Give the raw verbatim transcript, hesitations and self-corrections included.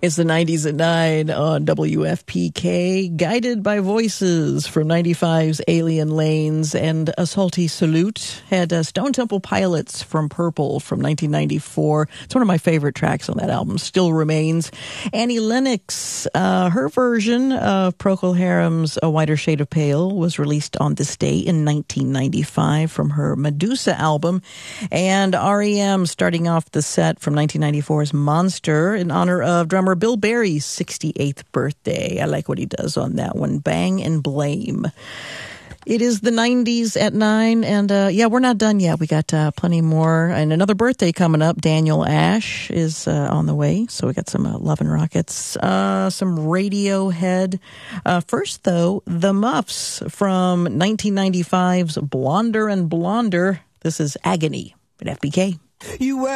It's the nineties at nine on W F P K, Guided by Voices from ninety-five's Alien Lanes, and A Salty Salute had uh, Stone Temple Pilots from Purple from nineteen ninety-four. It's one of my favorite tracks on that album, still remains. Annie Lennox, uh, her version of Procol Harum's A Whiter Shade of Pale was released on this day in nineteen ninety-five from her Medusa album. And R E M starting off the set from nineteen ninety-four's Monster in honor of drummer Bill Berry's sixty-eighth birthday. I like what he does on that one. Bang and Blame. It is the nineties at nine, and uh, yeah, we're not done yet. We got uh, plenty more. And another birthday coming up. Daniel Ash is uh, on the way, so we got some uh, Love and Rockets, uh, some Radiohead. Uh, first, though, The Muffs from nineteen ninety-five's Blonder and Blonder. This is Agony at F B K. You